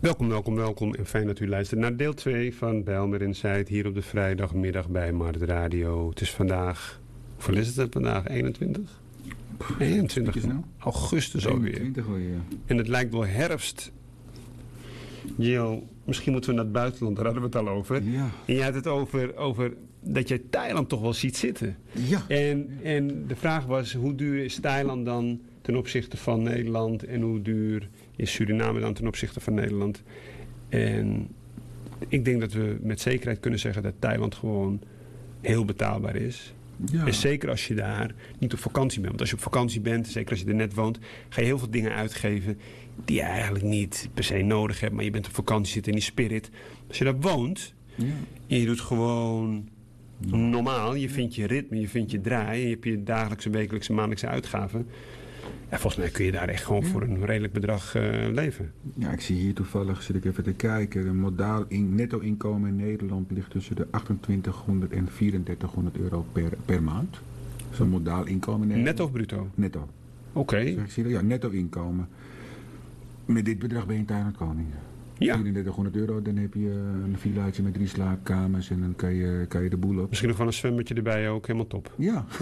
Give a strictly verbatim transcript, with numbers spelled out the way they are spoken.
Welkom, welkom, welkom en fijn dat u luistert naar deel twee van Bijlmer Insight hier op de vrijdagmiddag bij Mart Radio. Het is vandaag, hoeveel is het vandaag? eenentwintig? eenentwintig augustus alweer. eenentwintig alweer, ja. En het lijkt wel herfst. Jo, misschien moeten we naar het buitenland, daar hadden we het al over. Ja. En jij had het over, over dat jij Thailand toch wel ziet zitten. Ja. En, en de vraag was, hoe duur is Thailand dan ten opzichte van Nederland? En hoe duur is Suriname dan ten opzichte van Nederland? En ik denk dat we met zekerheid kunnen zeggen dat Thailand gewoon heel betaalbaar is. Ja. En zeker als je daar niet op vakantie bent. Want als je op vakantie bent, zeker als je er net woont, ga je heel veel dingen uitgeven die je eigenlijk niet per se nodig hebt. Maar je bent op vakantie, zit in die spirit. Als je daar woont, Ja. en je doet gewoon normaal. Je vindt je ritme, je vindt je draai. Je hebt je dagelijkse, wekelijkse, maandelijkse uitgaven. Ja, volgens mij kun je daar echt gewoon Ja. voor een redelijk bedrag uh, leven. Ja, ik zie hier toevallig, zit ik even te kijken, een modaal in, netto inkomen in Nederland ligt tussen de achtentwintighonderd en vierendertighonderd euro per, per maand. Zo'n modaal inkomen in Nederland. Netto of bruto? Netto. Oké. Okay. Zeg ik zie dat? Ja, netto inkomen. Met dit bedrag ben je Thailand koning. Ja. vierendertighonderd euro, dan heb je een villaatje met drie slaapkamers en dan kan je, kan je de boel op. Misschien nog wel een zwembadje erbij ook, helemaal top. Ja.